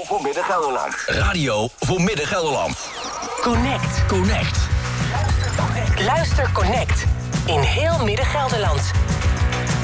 voor Midden-Gelderland. Radio voor Midden-Gelderland. Connect. Connect. Luister Connect. In heel Midden-Gelderland.